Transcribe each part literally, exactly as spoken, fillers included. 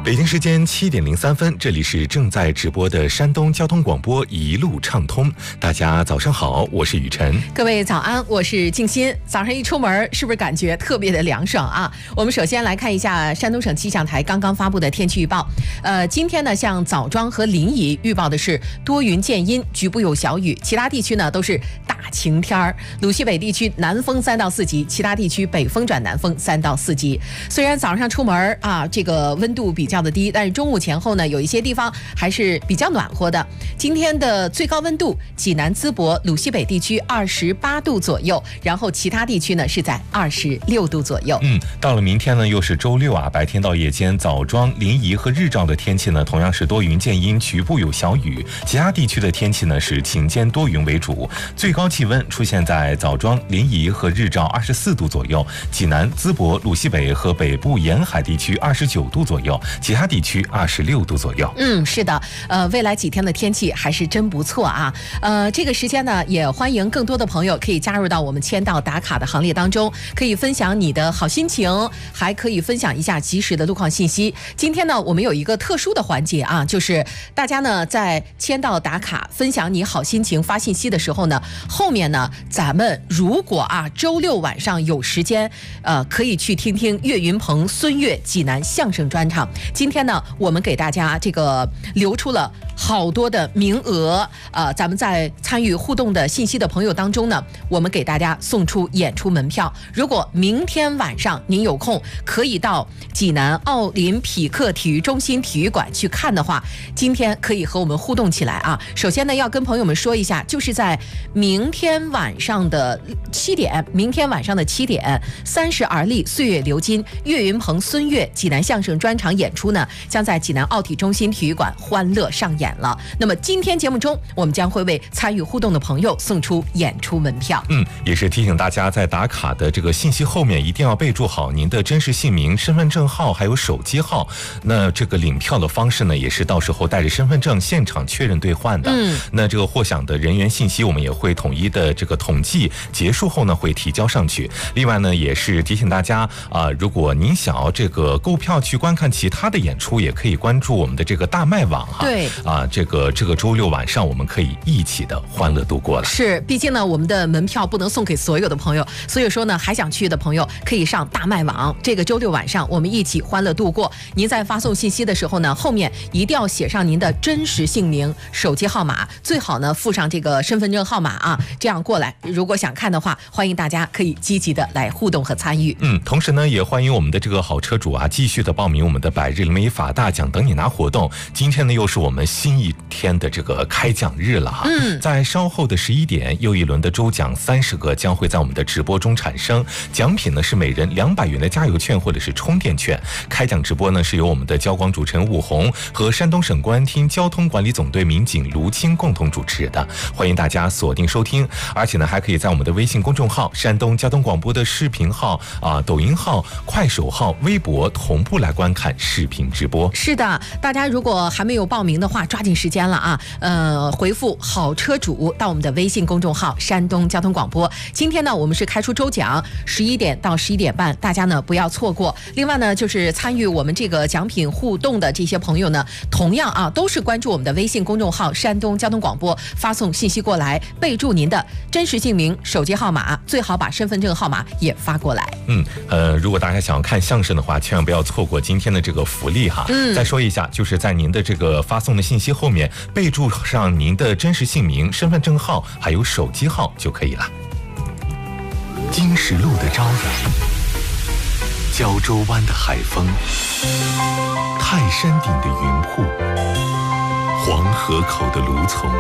北京时间七点零三分，这里是正在直播的山东交通广播一路畅通。大家早上好，我是雨晨。 各位早安，我是静心。早上一出门，是不是感觉特别的凉爽啊？我们首先来看一下山东省气象台刚刚发布的天气预报。呃，今天呢，像枣庄和临沂预报的是多云见阴，局部有小雨，其他地区呢都是大晴天儿。鲁西北地区南风三到四级，其他地区北风转南风三到四级。虽然早上出门啊，这个温度比较的低，但是中午前后呢，有一些地方还是比较暖和的。今天的最高温度，济南、淄博、鲁西北地区二十八度左右，然后其他地区呢是在二十六度左右。 嗯，到了明天呢，又是周六啊，白天到夜间，枣庄、临沂和日照的天气呢，同样是多云见阴，局部有小雨。其他地区的天气呢是晴间多云为主，最高气温出现在枣庄、临沂和日照二十四度左右，济南、淄博、鲁西北和北部沿海地区二十九度左右，其他地区二十六度左右。 嗯，是的，呃，未来几天的天气还是真不错啊。呃，这个时间呢，也欢迎更多的朋友可以加入到我们签到打卡的行列当中，可以分享你的好心情，还可以分享一下及时的路况信息。今天呢，我们有一个特殊的环节啊，就是大家呢在签到打卡、分享你好心情、发信息的时候呢，后面呢，咱们如果啊周六晚上有时间，呃，可以去听听岳云鹏、孙越济南相声专场。今天呢，我们给大家这个留出了好多的名额，呃，咱们在参与互动的信息的朋友当中呢，我们给大家送出演出门票。如果明天晚上您有空，可以到济南奥林匹克体育中心体育馆去看的话，今天可以和我们互动起来啊。首先呢，要跟朋友们说一下，就是在明天晚上的七点，明天晚上的七点，三十而立，岁月流金，岳云鹏、孙越济南相声专场演出呢，将在济南奥体中心体育馆欢乐上演了。那么今天节目中，我们将会为参与互动的朋友送出演出门票。 嗯，也是提醒大家，在打卡的这个信息后面一定要备注好您的真实姓名、身份证号还有手机号。那这个领票的方式呢，也是到时候带着身份证现场确认兑换的。嗯，那这个获奖的人员信息我们也会统一的这个统计，结束后呢会提交上去。另外呢，也是提醒大家啊、呃，如果您想要这个购票去观看其他的演出，也可以关注我们的这个大麦网哈。 对啊、呃，这个这个周六晚上我们可以一起的欢乐度过了。 是，毕竟呢，我们的门票不能送给所有的朋友，所以说呢，还想去的朋友可以上大麦网。这个周六晚上我们一起欢乐度过。您在发送信息的时候呢，后面一定要写上您的真实姓名、手机号码，最好呢附上这个身份证号码啊，这样过来。如果想看的话，欢迎大家可以积极的来互动和参与。 嗯，同时呢，也欢迎我们的这个好车主啊，继续的报名我们的百日美发大奖等你拿活动。今天呢，又是我们新一天的这个开奖日了哈。嗯，在稍后的十一点，又一轮的周奖三十个将会在我们的直播中产生。奖品呢是每人两百元的加油券或者是充电券。开奖直播呢是由我们的交广主持人武红和山东省公安厅交通管理总队民警卢青共同主持的，欢迎大家锁定收听。而且呢，还可以在我们的微信公众号、山东交通广播的视频号啊、抖音号、快手号、微博同步来观看视频直播。 是的，大家如果还没有报名的话，抓紧时间了啊！呃，回复好车主到我们的微信公众号山东交通广播。今天呢，我们是开出周奖，十一点到十一点半，大家呢不要错过。另外呢，就是参与我们这个奖品互动的这些朋友呢，同样啊，都是关注我们的微信公众号山东交通广播，发送信息过来，备注您的真实姓名、手机号码，最好把身份证号码也发过来。 嗯，呃，如果大家想要看相声的话，千万不要错过今天的这个福利哈。嗯，再说一下，就是在您的这个发送的信息后面备注上您的真实姓名、身份证号还有手机号就可以了。经石路的朝阳，胶州湾的海风，泰山顶的云瀑，黄河口的芦丛，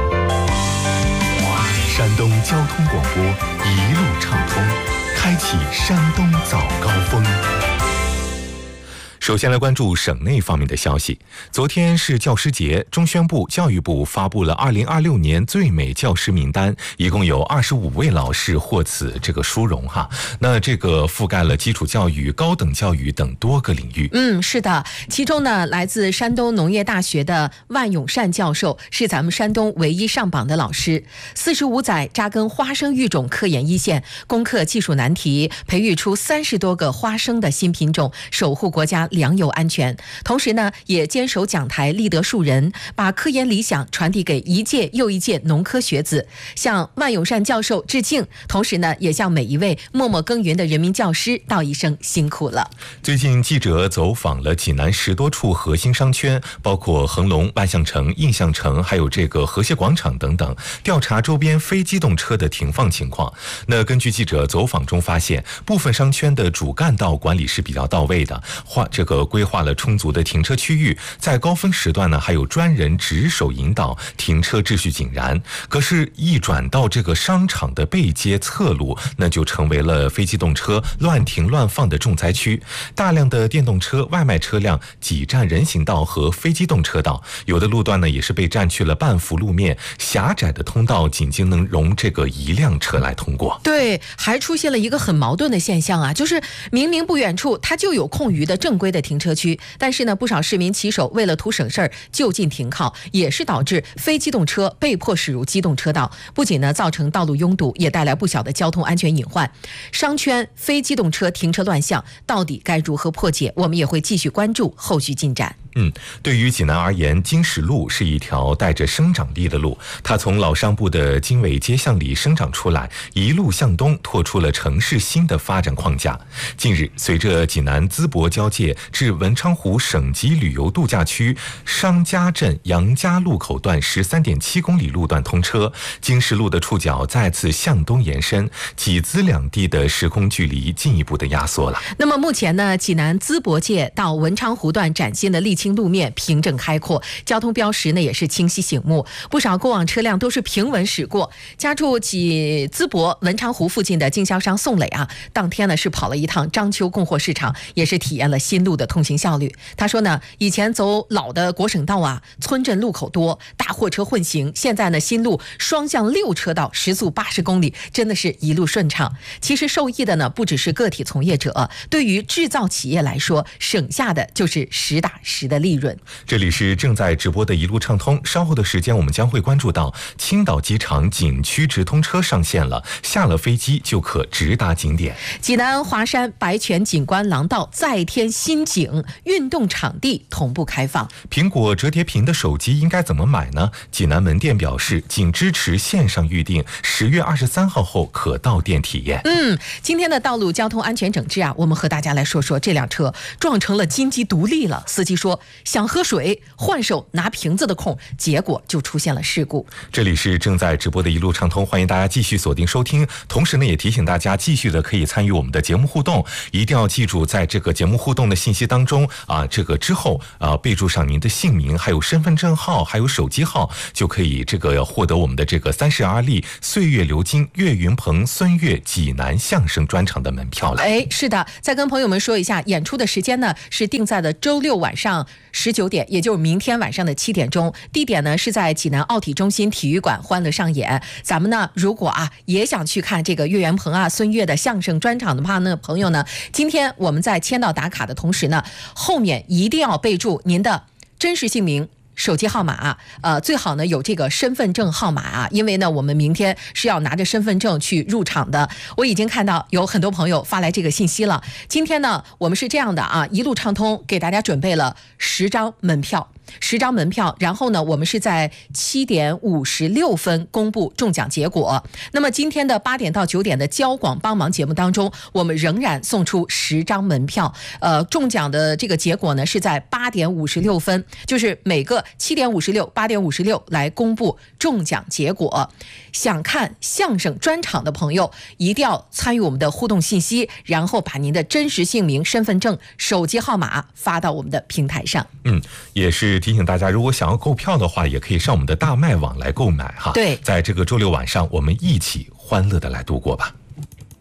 山东交通广播一路畅通，开启山东早高峰。首先来关注省内方面的消息。昨天是教师节，中宣部、教育部发布了二零二六年最美教师名单，一共有二十五位老师获此这个殊荣哈。那这个覆盖了基础教育、高等教育等多个领域。 嗯，是的，其中呢，来自山东农业大学的万永善教授是咱们山东唯一上榜的老师。四十五载扎根花生育种科研一线，攻克技术难题，培育出三十多个花生的新品种，守护国家良莠安全。同时呢，也坚守讲台，立德树人，把科研理想传递给一届又一届农科学子，向万永善教授致敬。同时呢，也向每一位默默耕耘的人民教师道一声辛苦了。 最近记者走访了济南十多处核心商圈，包括恒隆、万象城、印象城，还有这个和谐广场等等，调查周边非机动车的停放情况。那根据记者走访中发现，部分商圈的主干道管理是比较到位的，划这个规划了充足的停车区域，在高峰时段呢，还有专人值守引导，停车秩序井然。可是，一转到这个商场的背街侧路，那就成为了非机动车乱停乱放的重灾区。大量的电动车、外卖车辆挤占人行道和非机动车道，有的路段呢也是被占去了半幅路面，狭窄的通道仅仅能容这个一辆车来通过。 对，还出现了一个很矛盾的现象啊，就是明明不远处它就有空余的正规的停车区，但是呢，不少市民骑手为了图省事儿就近停靠，也是导致非机动车被迫驶入机动车道，不仅呢造成道路拥堵，也带来不小的交通安全隐患。商圈非机动车停车乱象到底该如何破解？我们也会继续关注后续进展。 嗯，对于济南而言，经史路是一条带着生长力的路，它从老商埠的经纬街巷里生长出来，一路向东拓出了城市新的发展框架。近日，随着济南淄博交界至文昌湖省级旅游度假区商家镇杨家路口段 十三点七公里路段通车，经史路的触角再次向东延伸，济淄两地的时空距离进一步的压缩了。 那么目前呢，济南淄博界到文昌湖段崭新的沥青路面平整开阔，交通标识呢也是清晰醒目，不少过往车辆都是平稳驶过。家住济淄博文昌湖附近的经销商宋磊啊，当天呢是跑了一趟章丘供货市场，也是体验了新路的通行效率。他说呢，以前走老的国省道啊，村镇路口多，大货车混行，现在呢新路双向六车道，时速八十公里，真的是一路顺畅。其实受益的呢不只是个体从业者，对于制造企业来说，省下的就是实打实的利润。 这里是正在直播的一路畅通，稍后的时间我们将会关注到青岛机场景区直通车上线了，下了飞机就可直达景点。 济南华山白泉景观廊道再添新景，运动场地同步开放。 苹果折叠屏的手机应该怎么买呢？济南门店表示仅支持线上预订，十月二十三号后可到店体验。 嗯，今天的道路交通安全整治啊，我们和大家来说说这辆车撞成了金鸡独立了。司机说想喝水，换手拿瓶子的空，结果就出现了事故。 这里是正在直播的一路畅通，欢迎大家继续锁定收听。同时呢，也提醒大家继续的可以参与我们的节目互动，一定要记住，在这个节目互动的信息当中啊，这个之后啊，备注上您的姓名，还有身份证号，还有手机号，就可以这个获得我们的这个三十而立岁月流金岳云鹏孙越济南相声专场的门票了。 哎，是的，再跟朋友们说一下，演出的时间呢是定在了周六晚上十九点，也就是明天晚上的七点钟，地点呢是在济南奥体中心体育馆欢乐上演。咱们呢，如果啊也想去看这个岳元鹏啊、孙越的相声专场的话呢，朋友呢，今天我们在签到打卡的同时呢，后面一定要备注您的真实姓名、手机号码，呃，最好呢有这个身份证号码啊，因为呢我们明天是要拿着身份证去入场的。我已经看到有很多朋友发来这个信息了。今天呢我们是这样的啊，一路畅通给大家准备了十张门票。十张门票，然后呢，我们是在七点五十六分公布中奖结果。那么今天的八点到九点的交广帮忙节目当中，我们仍然送出十张门票。呃，中奖的这个结果呢是在八点五十六分，就是每个七点五十六、八点五十六来公布中奖结果。想看相声专场的朋友，一定要参与我们的互动信息，然后把您的真实姓名、身份证、手机号码发到我们的平台上。 嗯，也是提醒大家，如果想要购票的话，也可以上我们的大麦网来购买哈。 对， 在这个周六晚上，我们一起欢乐的来度过吧。